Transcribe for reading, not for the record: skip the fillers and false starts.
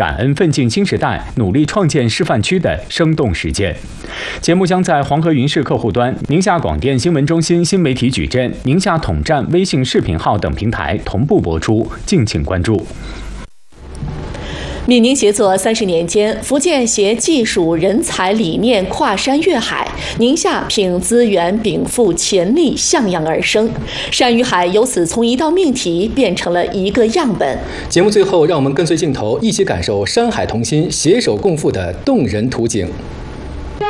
感恩奋进新时代，努力创建示范区的生动实践。节目将在黄河云视客户端、宁夏广电新闻中心新媒体矩阵、宁夏统战微信视频号等平台同步播出，敬请关注。 闽宁协作30年间，福建携技术人才理念跨山越海，宁夏凭资源禀赋潜力向阳而生。山与海由此从一道命题变成了一个样本。 节目最后，让我们跟随镜头一起感受山海同心、携手共赴的动人图景。